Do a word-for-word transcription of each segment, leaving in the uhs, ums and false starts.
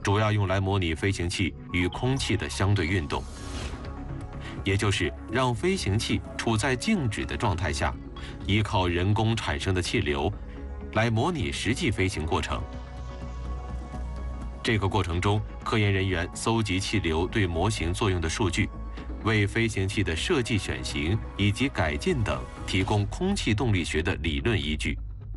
主要用来模拟飞行器与空气的相对运动，也就是让飞行器处在静止的状态下，依靠人工产生的气流来模拟实际飞行过程。这个过程中，科研人员搜集气流对模型作用的数据，为飞行器的设计选型以及改进等提供空气动力学的理论依据。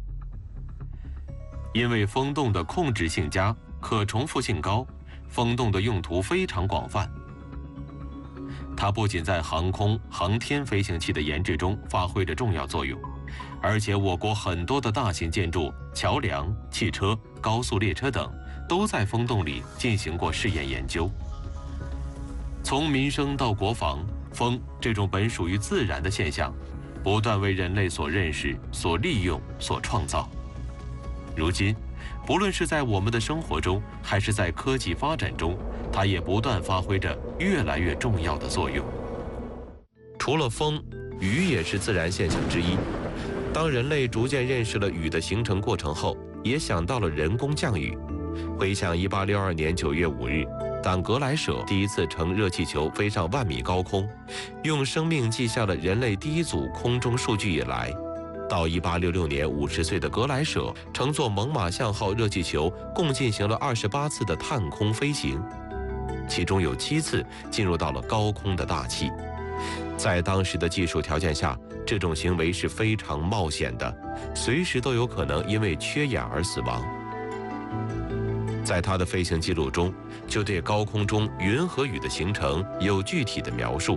因为风洞的控制性佳，可重复性高，风洞的用途非常广泛。它不仅在航空、航天飞行器的研制中发挥着重要作用，而且我国很多的大型建筑、桥梁、汽车、高速列车等都在风洞里进行过试验研究。从民生到国防，风这种本属于自然的现象，不断为人类所认识、所利用、所创造。如今，不论是在我们的生活中，还是在科技发展中，它也不断发挥着越来越重要的作用。除了风，雨也是自然现象之一。当人类逐渐认识了雨的形成过程后，也想到了人工降雨。回想一八六二年九月五日，当格莱舍第一次乘热气球飞上万米高空，用生命记下了人类第一组空中数据以来，到一八六六年，五十岁的格莱舍乘坐猛犸象号热气球，共进行了二十八次的探空飞行，其中有七次进入到了高空的大气。在当时的技术条件下，这种行为是非常冒险的，随时都有可能因为缺氧而死亡。在他的飞行记录中，就对高空中云和雨的形成有具体的描述。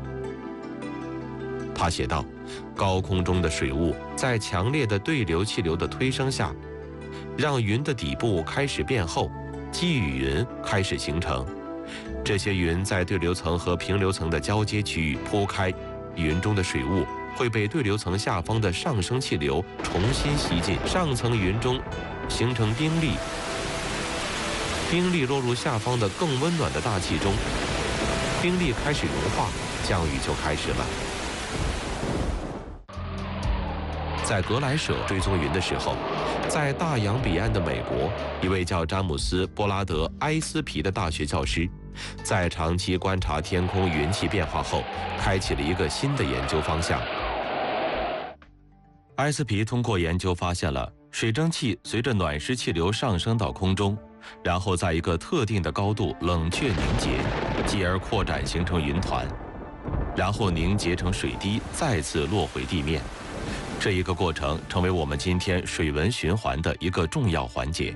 他写道，高空中的水雾在强烈的对流气流的推升下，让云的底部开始变厚，积雨云开始形成。这些云在对流层和平流层的交接区域铺开，云中的水雾会被对流层下方的上升气流重新吸进上层云中，形成冰粒。冰粒落入下方的更温暖的大气中，冰粒开始融化，降雨就开始了。在格莱舍追踪云的时候，在大洋彼岸的美国，一位叫詹姆斯·波拉德·埃斯皮的大学教师，在长期观察天空云气变化后，开启了一个新的研究方向。埃斯皮通过研究发现了水蒸气随着暖湿气流上升到空中，然后在一个特定的高度冷却凝结，继而扩展形成云团，然后凝结成水滴，再次落回地面。这一个过程成为我们今天水文循环的一个重要环节。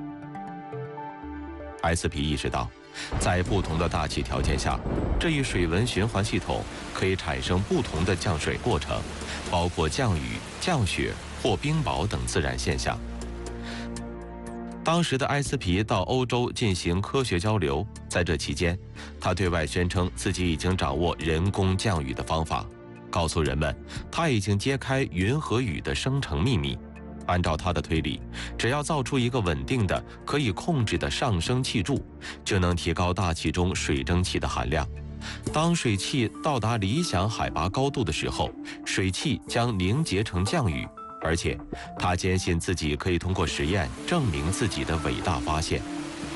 埃斯皮意识到，在不同的大气条件下，这一水文循环系统可以产生不同的降水过程，包括降雨、降雪或冰雹等自然现象。当时的埃斯皮到欧洲进行科学交流，在这期间，他对外宣称自己已经掌握人工降雨的方法，告诉人们他已经揭开云和雨的生成秘密。按照他的推理，只要造出一个稳定的、可以控制的上升气柱，就能提高大气中水蒸气的含量。当水汽到达理想海拔高度的时候，水汽将凝结成降雨。而且，他坚信自己可以通过实验证明自己的伟大发现。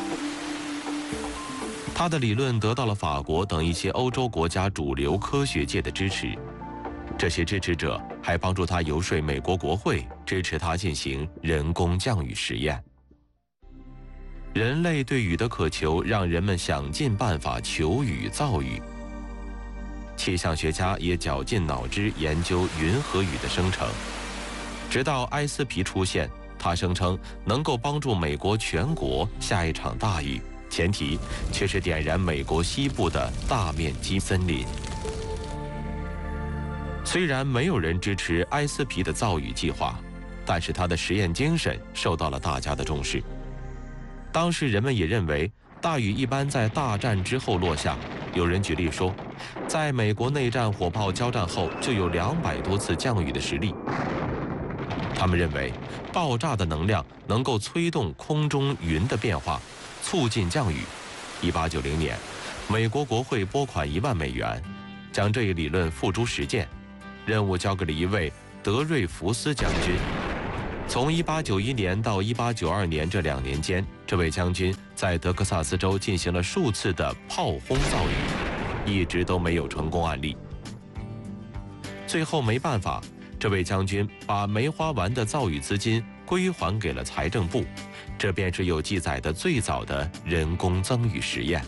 他的理论得到了法国等一些欧洲国家主流科学界的支持。这些支持者还帮助他游说美国国会支持他进行人工降雨实验。人类对雨的渴求让人们想尽办法求雨造雨。气象学家也绞尽脑汁研究云和雨的生成。直到埃斯皮出现，他声称能够帮助美国全国下一场大雨，前提却是点燃美国西部的大面积森林。虽然没有人支持埃斯皮的造雨计划，但是他的实验精神受到了大家的重视。当时人们也认为，大雨一般在大战之后落下。有人举例说，在美国内战火炮交战后，就有两百多次降雨的实例。他们认为，爆炸的能量能够催动空中云的变化，促进降雨。一八九零年，美国国会拨款一万美元，将这一理论付诸实践。任务交给了一位德瑞福斯将军。 从一八九一年到一八九二年这两年间，这位将军在德克萨斯州进行了数次的炮轰造雨，一直都没有成功案例。最后没办法，这位将军把没花完的造雨资金归还给了财政部，这便是有记载的最早的人工增雨实验。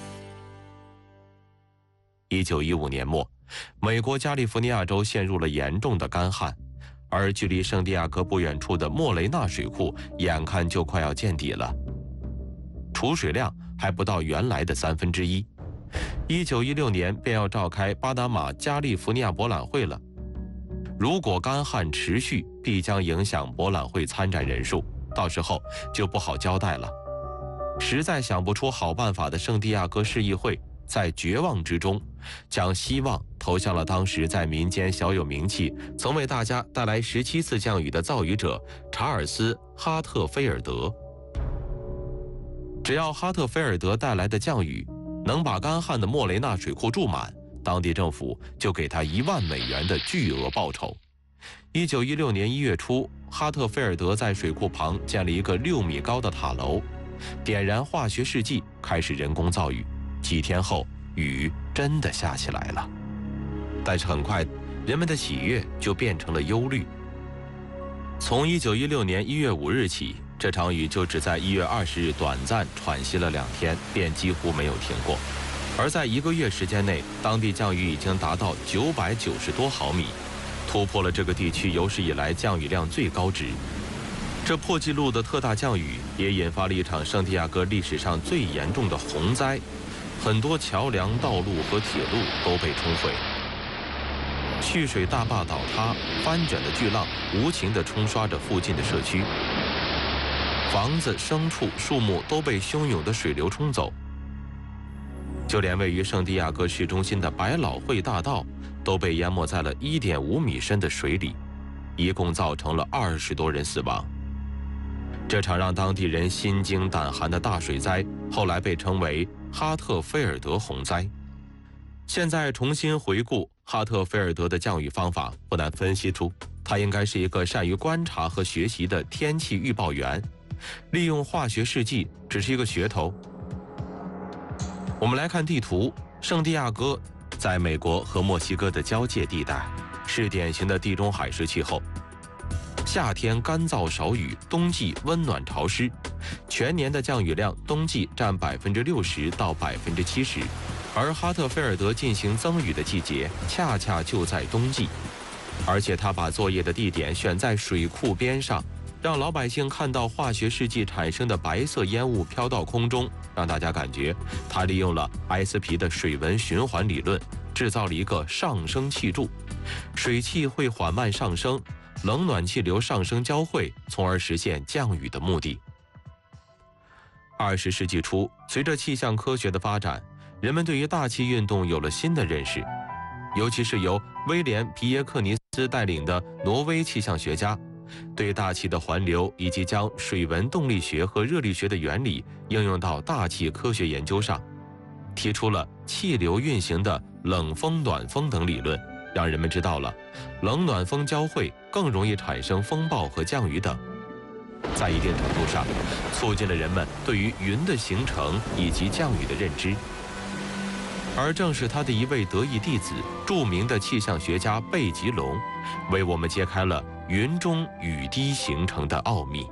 一九一五年末，美国加利福尼亚州陷入了严重的干旱，而距离圣地亚哥不远处的莫雷纳水库眼看就快要见底了，储水量还不到原来的三分之一。一九一六年便要召开巴拿马加利福尼亚博览会了，如果干旱持续，必将影响博览会参展人数，到时候就不好交代了。实在想不出好办法的圣地亚哥市议会，在绝望之中，将希望投向了当时在民间小有名气、曾为大家带来十七次降雨的造雨者查尔斯·哈特菲尔德。只要哈特菲尔德带来的降雨能把干旱的莫雷纳水库注满，当地政府就给他一万美元的巨额报酬。一九一六年一月初，哈特菲尔德在水库旁建了一个六米高的塔楼，点燃化学试剂，开始人工造雨。几天后，雨真的下起来了，但是很快，人们的喜悦就变成了忧虑。从一九一六年一月五日起，这场雨就只在一月二十日短暂喘息了两天，便几乎没有停过。而在一个月时间内，当地降雨已经达到九百九十多毫米，突破了这个地区有史以来降雨量最高值。这破纪录的特大降雨也引发了一场圣地亚哥历史上最严重的洪灾。很多桥梁、道路和铁路都被冲毁，蓄水大坝倒塌，翻卷的巨浪无情地冲刷着附近的社区，房子、牲畜、树木都被汹涌的水流冲走，就连位于圣地亚哥市中心的百老汇大道都被淹没在了一点五米深的水里，一共造成了二十多人死亡。这场让当地人心惊胆寒的大水灾，后来被称为哈特菲尔德洪灾。现在重新回顾哈特菲尔德的降雨方法，不难分析出他应该是一个善于观察和学习的天气预报员，利用化学试剂只是一个噱头。我们来看地图，圣地亚哥在美国和墨西哥的交界地带，是典型的地中海式气候。夏天干燥少雨，冬季温暖潮湿，全年的降雨量冬季占百分之六十到百分之七十，而哈特菲尔德进行增雨的季节恰恰就在冬季，而且他把作业的地点选在水库边上，让老百姓看到化学试剂产生的白色烟雾飘到空中，让大家感觉他利用了埃斯皮的水文循环理论，制造了一个上升气柱，水汽会缓慢上升，冷暖气流上升交汇，从而实现降雨的目的。二十世纪初，随着气象科学的发展，人们对于大气运动有了新的认识，尤其是由威廉·皮耶克尼斯带领的挪威气象学家，对大气的环流以及将水文动力学和热力学的原理应用到大气科学研究上，提出了气流运行的冷风、暖风等理论，让人们知道了冷暖风交汇更容易产生风暴和降雨等，在一定程度上促进了人们对于云的形成以及降雨的认知。而正是他的一位得意弟子，著名的气象学家贝吉隆，为我们揭开了云中雨滴形成的奥秘。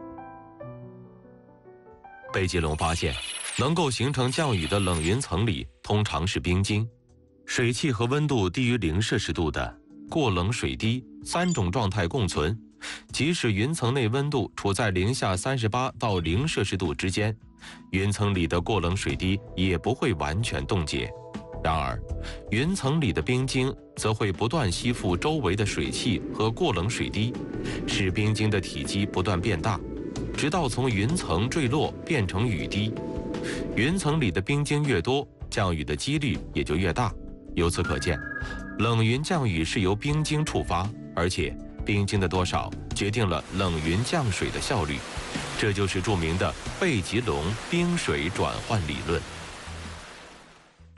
贝吉隆发现，能够形成降雨的冷云层里通常是冰晶，水汽和温度低于零摄氏度的过冷水滴三种状态共存，即使云层内温度处在零下三十八到零摄氏度之间，云层里的过冷水滴也不会完全冻结。然而，云层里的冰晶则会不断吸附周围的水汽和过冷水滴，使冰晶的体积不断变大，直到从云层坠落变成雨滴。云层里的冰晶越多，降雨的几率也就越大。由此可见，冷云降雨是由冰晶触发，而且冰晶的多少决定了冷云降水的效率。这就是著名的贝吉隆冰水转换理论。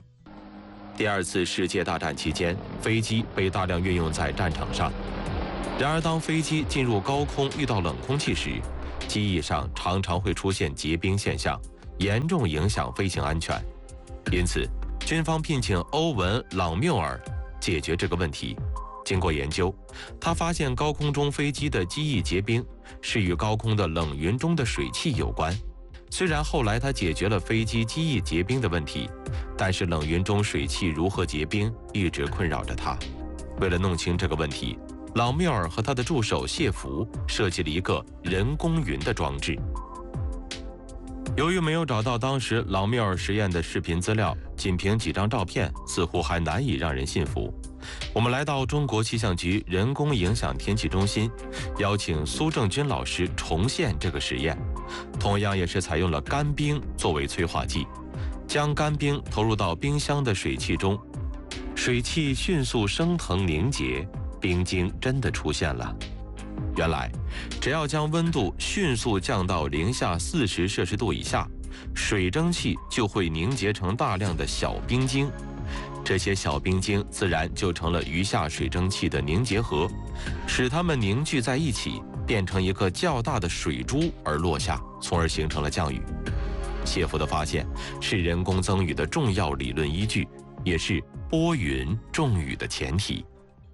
第二次世界大战期间，飞机被大量运用在战场上， 然而，当飞机进入高空遇到冷空气时，机翼上常常会出现结冰现象，严重影响飞行安全。因此，军方聘请欧文·朗缪尔解决这个问题。经过研究，他发现高空中飞机的机翼结冰是与高空的冷云中的水汽有关。虽然后来他解决了飞机机翼结冰的问题，但是冷云中水汽如何结冰一直困扰着他。为了弄清这个问题，朗缪尔和他的助手谢弗设计了一个人工云的装置。由于没有找到当时朗缪尔实验的视频资料，仅凭几张照片似乎还难以让人信服。我们来到中国气象局人工影响天气中心，邀请苏正军老师重现这个实验，同样也是采用了干冰作为催化剂，将干冰投入到冰箱的水汽中，水汽迅速升腾凝结，冰晶真的出现了。原来，只要将温度迅速降到零下四十摄氏度以下，水蒸气就会凝结成大量的小冰晶。这些小冰晶自然就成了余下水蒸气的凝结核，使它们凝聚在一起，变成一个较大的水珠而落下，从而形成了降雨。谢弗的发现是人工增雨的重要理论依据，也是拨云重雨的前提。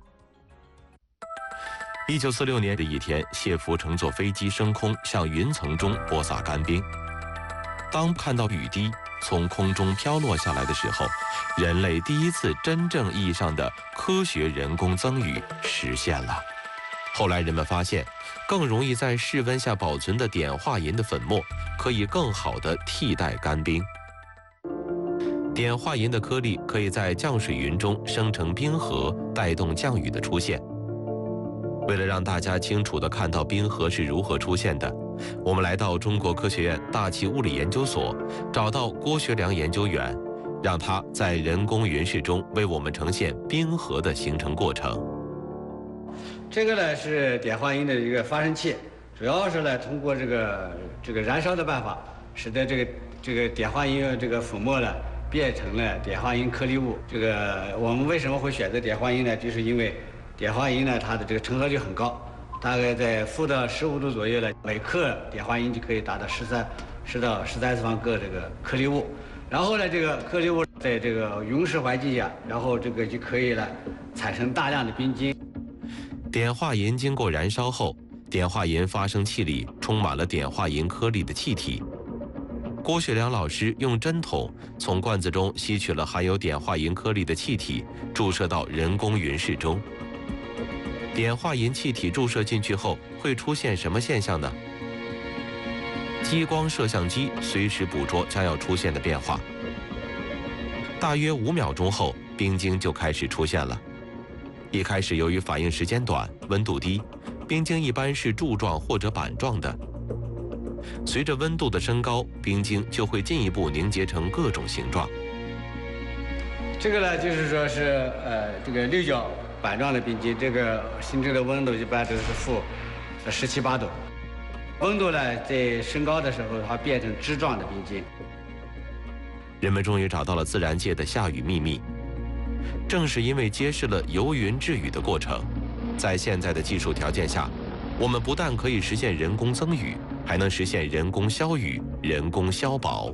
一九四六年的一天，谢弗乘坐飞机升空，向云层中播撒干冰。当看到雨滴从空中飘落下来的时候，人类第一次真正意义上的科学人工增雨实现了。后来人们发现，更容易在室温下保存的碘化银的粉末可以更好地替代干冰。碘化银的颗粒可以在降水云中生成冰河，带动降雨的出现。为了让大家清楚地看到冰河是如何出现的，我们来到中国科学院大气物理研究所，找到郭学良研究员，让他在人工云室中为我们呈现冰河的形成过程。 这个呢是碘化银的一个发生器，主要是呢通过这个这个燃烧的办法，使得这个这个碘化银这个粉末呢变成了碘化银颗粒物。这个我们为什么会选择碘化银呢？就是因为碘化银呢，它的这个成合率很高，大概在负的十五度左右呢，每克碘化银就可以达到十三、十到十三次方个这个颗粒物。然后呢，这个颗粒物在这个云室环境下，然后这个就可以呢产生大量的冰晶。 碘化银经过燃烧后，碘化银发生器里充满了碘化银颗粒的气体。郭学良老师用针筒从罐子中吸取了含有碘化银颗粒的气体，注射到人工云室中。碘化银气体注射进去后会出现什么现象呢？激光摄像机随时捕捉将要出现的变化。大约五秒钟后，冰晶就开始出现了。一开始由于反应时间短、温度低，冰晶一般是柱状或者板状的。随着温度的升高，冰晶就会进一步凝结成各种形状。 这个呢，就是说是呃这个六角板状的冰晶，这个形成的温度一般都是负十七八度。温度呢在升高的时候，它变成枝状的冰晶。 人们终于找到了自然界的下雨秘密。正是因为揭示了由云至雨的过程，在现在的技术条件下，我们不但可以实现人工增雨，还能实现人工消雨、人工消雹。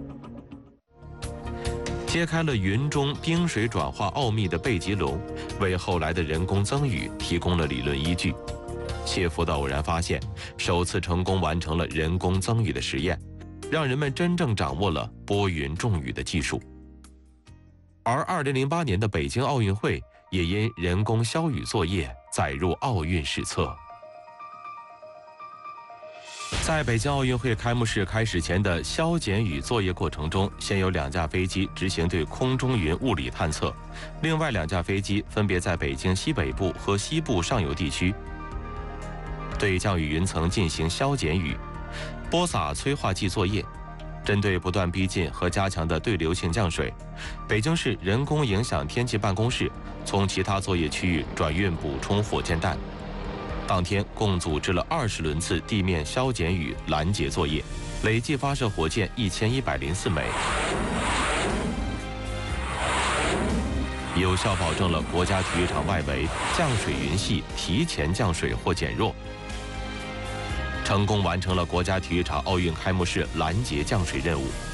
揭开了云中冰水转化奥秘的贝吉龙，为后来的人工增雨提供了理论依据。谢弗的偶然发现，首次成功完成了人工增雨的实验，让人们真正掌握了拨云重雨的技术。而二零零八年的北京奥运会也因人工消雨作业载入奥运史册。在北京奥运会开幕式开始前的消减雨作业过程中，先有两架飞机执行对空中云物理探测，另外两架飞机分别在北京西北部和西部上游地区对降雨云层进行消减雨、播撒催化剂作业。针对不断逼近和加强的对流性降水，北京市人工影响天气办公室从其他作业区域转运补充火箭弹。当天共组织了二十轮次地面消减雨拦截作业，累计发射火箭一千一百零四枚。 有效保证了国家体育场外围降水云系提前降水或减弱，成功完成了国家体育场奥运开幕式拦截降水任务。